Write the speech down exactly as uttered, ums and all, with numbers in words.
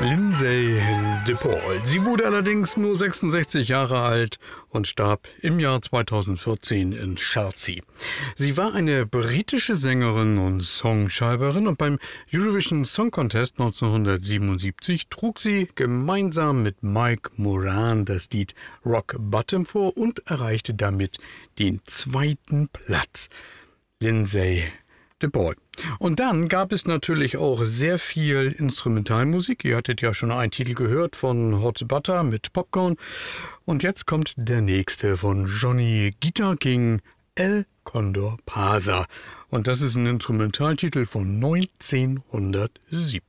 Lindsay DePaul. Sie wurde allerdings nur sechsundsechzig Jahre alt und starb im Jahr zweitausendvierzehn in Chelsea. Sie war eine britische Sängerin und Songschreiberin und beim Eurovision Song Contest neunzehnhundertsiebenundsiebzig trug sie gemeinsam mit Mike Moran das Lied Rock Bottom vor und erreichte damit den zweiten Platz. Lindsay DePaul. Und dann gab es natürlich auch sehr viel Instrumentalmusik. Ihr hattet ja schon einen Titel gehört von Hot Butter mit Popcorn. Und jetzt kommt der nächste von Johnny Guitar King, El Condor Pasa. Und das ist ein Instrumentaltitel von neunzehnhundertsiebzig.